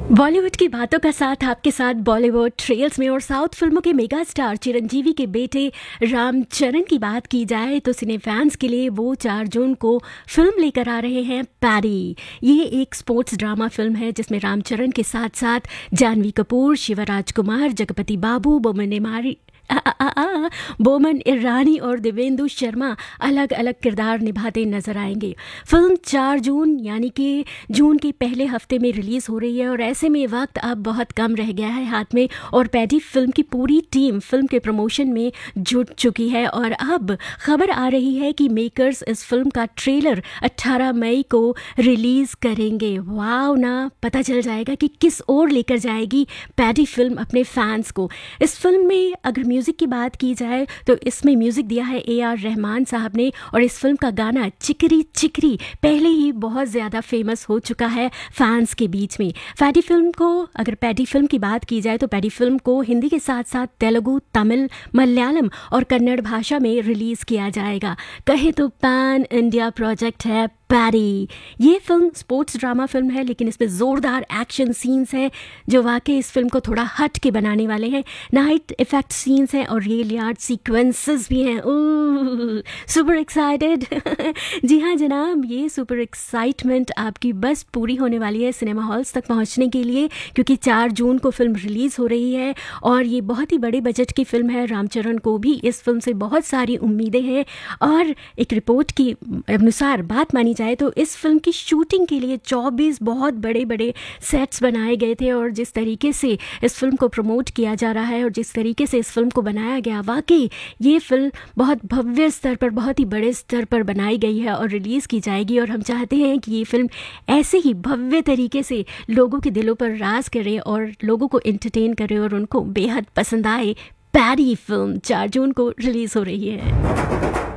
बॉलीवुड की बातों का साथ आपके साथ बॉलीवुड ट्रेल्स में और साउथ फिल्मों के मेगा स्टार चिरंजीवी के बेटे रामचरण की बात की जाए तो सिने फैंस के लिए वो 4 जून को फिल्म लेकर आ रहे हैं पैडी। ये एक स्पोर्ट्स ड्रामा फिल्म है जिसमें रामचरण के साथ साथ जानवी कपूर, शिवराज कुमार, जगपति बाबू, बोमन ईरानी और देवेंदु शर्मा अलग अलग किरदार निभाते नजर आएंगे। फिल्म 4 जून यानी कि जून के पहले हफ्ते में रिलीज हो रही है और ऐसे में वक्त अब बहुत कम रह गया है हाथ में और पैडी फिल्म की पूरी टीम फिल्म के प्रमोशन में जुट चुकी है और अब खबर आ रही है कि मेकर्स इस फिल्म का ट्रेलर 18 मई को रिलीज करेंगे। वाव ना, पता चल जाएगा कि किस ओर लेकर जाएगी पैडी फिल्म अपने फैंस को। इस फिल्म में अगर म्यूजिक की बात की जाए तो इसमें म्यूजिक दिया है AR रहमान साहब ने और इस फिल्म का गाना चिकरी चिकरी पहले ही बहुत ज़्यादा फेमस हो चुका है फैंस के बीच में। पैडी फिल्म की बात की जाए तो पैडी फिल्म को हिंदी के साथ साथ तेलुगु, तमिल, मलयालम और कन्नड़ भाषा में रिलीज किया जाएगा। कहे तो पैन इंडिया प्रोजेक्ट है पैडी। ये फिल्म स्पोर्ट्स ड्रामा फिल्म है लेकिन इसमें ज़ोरदार एक्शन सीन्स हैं जो वाकई इस फिल्म को थोड़ा हट के बनाने वाले हैं। नाइट इफेक्ट सीन्स हैं और रियल यार्ड सीक्वेंसेस भी हैं। Super excited. जी हाँ जनाब, ये सुपर एक्साइटमेंट आपकी बस पूरी होने वाली है सिनेमा हॉल्स तक पहुंचने के लिए क्योंकि 4 जून को फिल्म रिलीज़ हो रही है और ये बहुत ही बड़े बजट की फिल्म है। रामचरण को भी इस फिल्म से बहुत सारी उम्मीदें हैं और एक रिपोर्ट के अनुसार बात मानी जाए तो इस फिल्म की शूटिंग के लिए 24 बहुत बड़े बड़े सेट्स बनाए गए थे और जिस तरीके से इस फिल्म को प्रमोट किया जा रहा है और जिस तरीके से इस फिल्म को बनाया गया, वाकई ये फिल्म बहुत भव्य स्तर पर, बहुत ही बड़े स्तर पर बनाई गई है और रिलीज़ की जाएगी और हम चाहते हैं कि ये फिल्म ऐसे ही भव्य तरीके से लोगों के दिलों पर राज करे और लोगों को एंटरटेन करे और उनको बेहद पसंद आए। पैडी फिल्म 4 जून को रिलीज़ हो रही है।